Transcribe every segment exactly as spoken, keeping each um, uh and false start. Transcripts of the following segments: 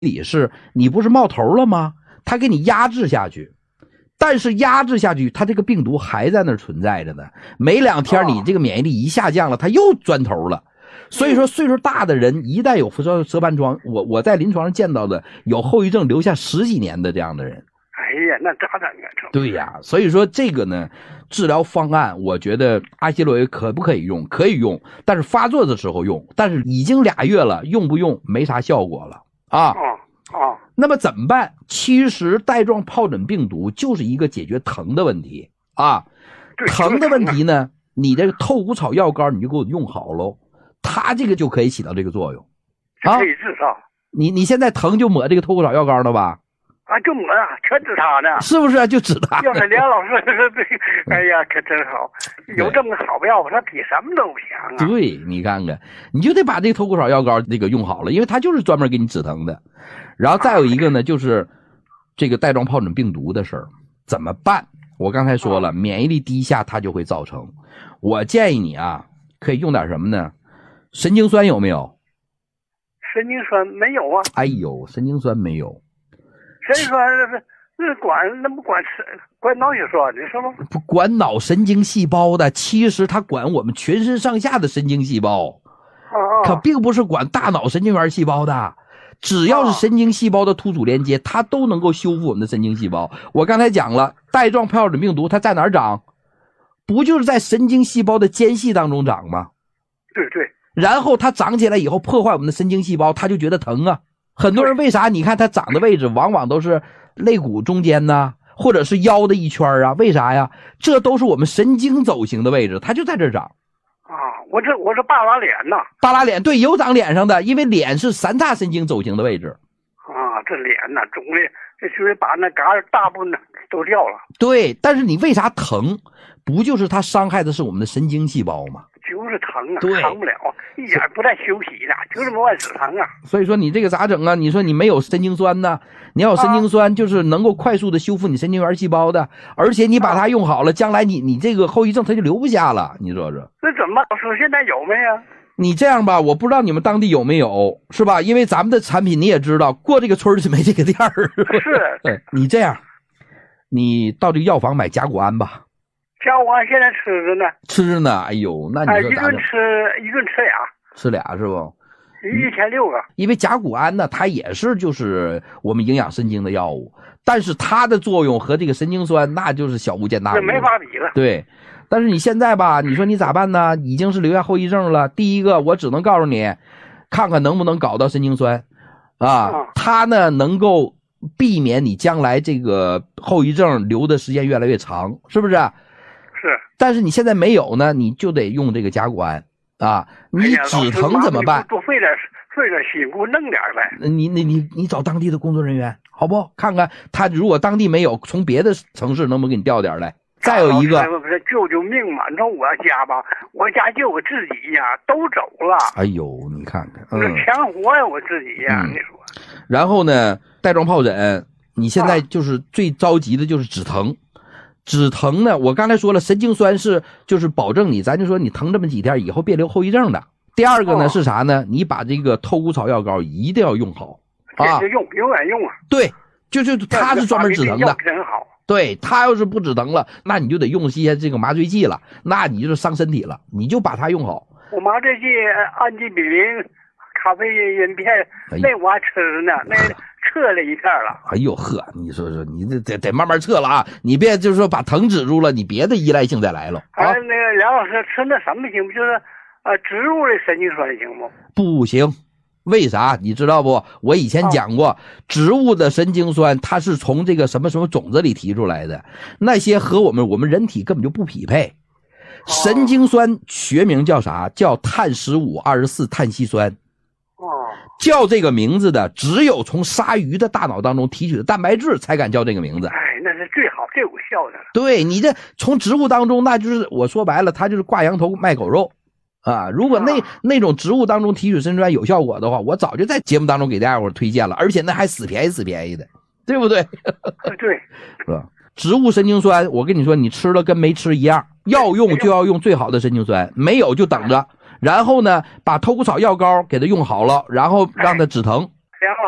理是你不是冒头了吗？它给你压制下去，但是压制下去，它这个病毒还在那儿存在着呢。没两天你这个免疫力一下降了，它又钻头了。所以说岁数大的人一旦有舌舌盘疮，我我在临床上见到的有后遗症留下十几年的这样的人。 哎呀，那咋整啊？ 对呀，所以说这个呢，治疗方案我觉得阿昔洛韦可不可以用？可以用，但是发作的时候用。但是已经俩月了，用不用没啥效果了啊。 哦哦。 那么怎么办？其实带状疱疹病毒就是一个解决疼的问题啊。疼的问题呢，你这个透骨草药膏你就给我用好喽，它这个就可以起到这个作用啊。 可以治啊。 你你现在疼就抹这个透骨草药膏了吧？ 啊，就抹啊，全治他呢， 是不是、啊？就治他。 要是梁老师，哎呀，可真好，有这么个好药，他比什么都强啊。 对，你看看，你就得把这个透骨草药膏这个用好了，因为它就是专门给你止疼的。然后再有一个呢，就是这个带状疱疹病毒的事儿怎么办？我刚才说了，免疫力低下它就会造成。我建议你啊，可以用点什么呢？神经酸有没有？ 神经酸没有啊。 哎呦，神经酸没有。 神经酸那那管那不管管脑血栓的是吗？ 不管脑神经细胞的，其实它管我们全身上下的神经细胞， 哦、 可并不是管大脑神经元细胞的。只要是神经细胞的突触连接，它都能够修复我们的神经细胞。我刚才讲了，带状疱疹病毒它在哪儿长？不就是在神经细胞的间隙当中长吗？ 对对。 然后它长起来以后破坏我们的神经细胞，它就觉得疼啊。很多人为啥？你看它长的位置往往都是肋骨中间呢，或者是腰的一圈啊？为啥呀？这都是我们神经走形的位置，它就在这儿长。 啊，我这我这半拉脸呐， 半拉脸对，有长脸上的，因为脸是三大神经走形的位置。 啊，这脸呐肿的，这就是把那嘎大部分都掉了。 对，但是你为啥疼？不就是它伤害的是我们的神经细胞吗？ 就是疼啊， 对， 疼不了，一点不带休息的，就这么往死疼啊。 所以说你这个咋整啊？你说你没有神经酸呢？你要有神经酸，就是能够快速的修复你神经元细胞的，而且你把它用好了，将来你你这个后遗症它就留不下了。你说说？ 那怎么办？说现在有没有？ 你这样吧，我不知道你们当地有没有，是吧？因为咱们的产品你也知道，过这个村就没这个店儿。 是。 对，你这样，你到这个药房买甲钴胺吧。 甲钴胺现在吃着呢。 吃着呢，哎呦，那你说咋整？一顿吃一顿吃俩。 吃俩是不？ 一天六个。 因为甲钴胺呢，它也是就是我们营养神经的药物，但是它的作用和这个神经酸那就是小巫见大巫， 那没法比了。 对，但是你现在吧，你说你咋办呢？已经是留下后遗症了。第一个，我只能告诉你，看看能不能搞到神经酸，啊，它呢能够避免你将来这个后遗症留的时间越来越长，是不是？ 是。 但是你现在没有呢，你就得用这个甲钴胺啊。你止疼怎么办？ 多费点费点心，给我弄点呗。 你你你你找当地的工作人员，好不？看看他如果当地没有，从别的城市能不能给你调点来？再有一个， 救救命嘛！你说我家吧，我家就我自己呀，都走了。 哎呦，你看看， 嗯，强活呀，我自己呀，你说。 然后呢，带状疱疹，你现在就是最着急的就是止疼。止疼呢，我刚才说了，神经酸是就是保证你，咱就说你疼这么几天以后别留后遗症的。第二个呢、哦、是啥呢？你把这个透骨草药膏一定要用好啊， 就用永远用啊。 对，就就它是专门止疼的， 真好。 对，它要是不止疼了，那你就得用一些这个麻醉剂了，那你就是伤身体了。你就把它用好。 我麻醉剂氨基比林、咖啡因片，哎、那我还吃呢，那撤了一片了。 哎呦呵，你说说，你这得得慢慢撤了啊！你别就是说把疼止住了，你别的依赖性再来了。 啊，那个梁老师吃那什么行不？就是呃植物的神经酸行不？ 不行。为啥你知道不？我以前讲过，植物的神经酸它是从这个什么什么种子里提出来的，那些和我们我们人体根本就不匹配。神经酸学名叫啥？叫碳十五二十四碳烯酸。叫这个名字的只有从鲨鱼的大脑当中提取的蛋白质才敢叫这个名字。 哎，那是最好最有效的了。 对，你这从植物当中，那就是我说白了，它就是挂羊头卖狗肉。啊，如果那、啊、那种植物当中提取神经酸有效果的话，我早就在节目当中给大家伙推荐了，而且那还死便宜死便宜的，对不对？ 对， 是吧？植物神经酸，我跟你说，你吃了跟没吃一样，要用就要用最好的神经酸，没有就等着。然后呢，把透骨草药膏给它用好了，然后让它止疼。 然后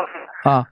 啊。